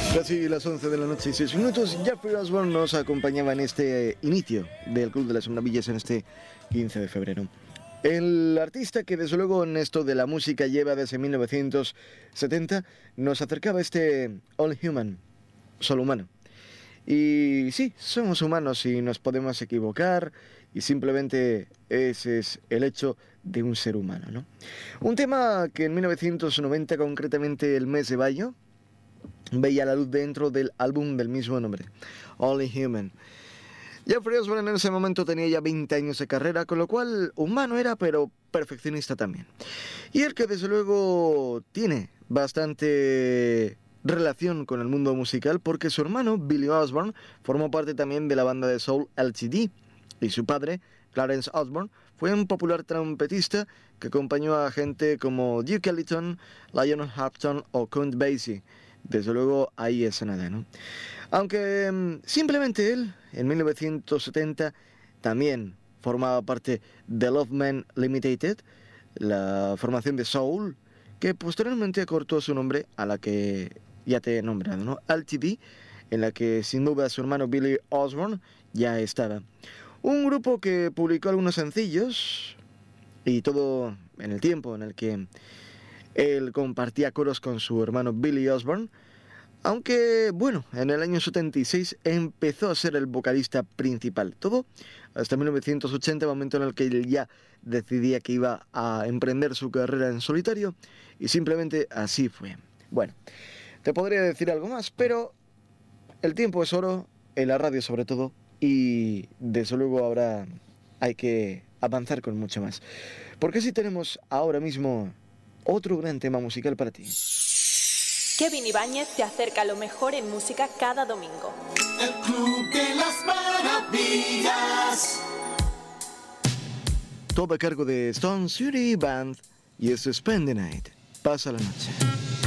Casi las 11 de la noche y 6 minutos, Jeffrey Osborne nos acompañaba en este inicio del Club de las Maravillas en este 15 de febrero. El artista que desde luego en esto de la música lleva desde 1970 nos acercaba este All Human, solo humano. Y sí, somos humanos y nos podemos equivocar y simplemente ese es el hecho de un ser humano, ¿no? Un tema que en 1990, concretamente el mes de mayo, veía la luz dentro del álbum del mismo nombre, Only Human. Jeffrey Osborne en ese momento tenía ya 20 años de carrera, con lo cual humano era, pero perfeccionista también. Y el que desde luego tiene bastante relación con el mundo musical porque su hermano, Billy Osborne, formó parte también de la banda de soul LTD, y su padre, Clarence Osborne, fue un popular trompetista que acompañó a gente como Duke Ellington, Lionel Hampton o Count Basie. Desde luego ahí es nada, ¿no? Aunque simplemente él, en 1970, también formaba parte de Loveman Limited, la formación de soul, que posteriormente acortó su nombre a la que ya te he nombrado, ¿no? LTD, en la que sin duda su hermano Billy Osborne ya estaba. Un grupo que publicó algunos sencillos, y todo en el tiempo en el que él compartía coros con su hermano Billy Osborne, aunque, bueno, en el año 76 empezó a ser el vocalista principal. Todo hasta 1980, momento en el que él ya decidía que iba a emprender su carrera en solitario, y simplemente así fue. Bueno, te podría decir algo más, pero el tiempo es oro, en la radio sobre todo, y desde luego ahora hay que avanzar con mucho más. Porque sí tenemos ahora mismo otro gran tema musical para ti. Kevin Ibáñez te acerca lo mejor en música cada domingo. El Club de las Maravillas. Todo a cargo de Stone City Band y es Spend the Night. Pasa la noche.